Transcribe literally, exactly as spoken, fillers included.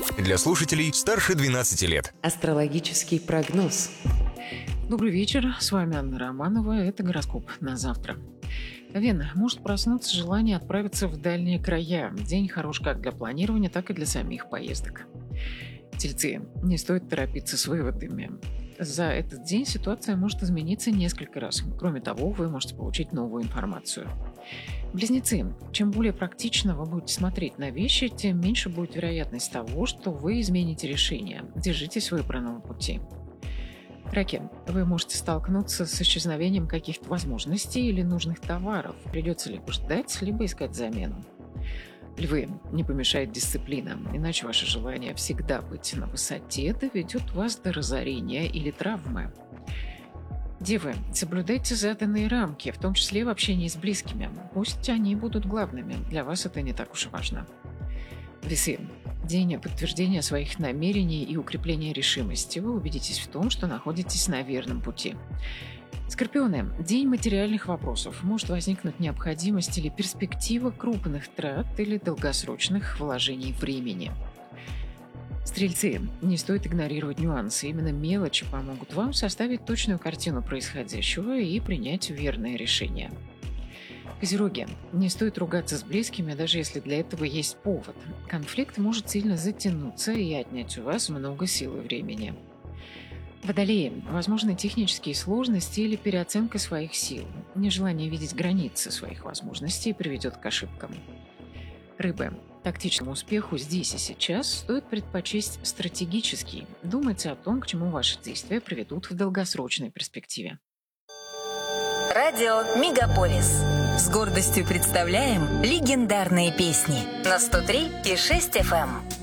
Для слушателей старше двенадцати лет. Астрологический прогноз. Добрый вечер, с вами Анна Романова, это гороскоп на завтра. Овен, может проснуться желание отправиться в дальние края. День хорош как для планирования, так и для самих поездок. Тельцы, не стоит торопиться с выводами. За этот день ситуация может измениться несколько раз. Кроме того, вы можете получить новую информацию. Близнецы, чем более практично вы будете смотреть на вещи, тем меньше будет вероятность того, что вы измените решение. Держитесь выбранного пути. Раки, вы можете столкнуться с исчезновением каких-то возможностей или нужных товаров. Придется либо ждать, либо искать замену. Львы, не помешает дисциплина, иначе ваше желание всегда быть на высоте доведет вас до разорения или травмы. Девы, соблюдайте заданные рамки, в том числе в общении с близкими. Пусть они будут главными, для вас это не так уж и важно. Весы, день подтверждения своих намерений и укрепления решимости. Вы убедитесь в том, что находитесь на верном пути. Скорпионы, день материальных вопросов. Может возникнуть необходимость или перспектива крупных трат или долгосрочных вложений времени. Стрельцы, не стоит игнорировать нюансы. Именно мелочи помогут вам составить точную картину происходящего и принять верное решение. Козероги, не стоит ругаться с близкими, даже если для этого есть повод. Конфликт может сильно затянуться и отнять у вас много сил и времени. Водолеи, возможны технические сложности или переоценка своих сил. Нежелание видеть границы своих возможностей приведет к ошибкам. Рыбы, тактичному успеху здесь и сейчас стоит предпочесть стратегический. Думайте о том, к чему ваши действия приведут в долгосрочной перспективе. Радио Мегаполис. С гордостью представляем легендарные песни на сто три и шесть эф эм.